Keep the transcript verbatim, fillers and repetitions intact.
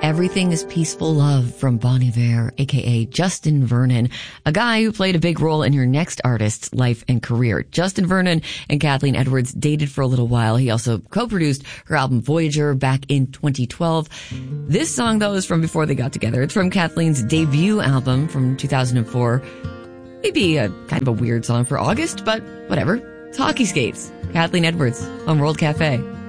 Everything is Peaceful Love from Bon Iver, aka Justin Vernon, a guy who played a big role in your next artist's life and career. Justin Vernon and Kathleen Edwards dated for a little while. He also co-produced her album Voyager back in twenty twelve. This song, though, is from before they got together. It's from Kathleen's debut album from two thousand four. Maybe a kind of a weird song for August, but whatever. It's Hockey Skates. Kathleen Edwards on World Cafe.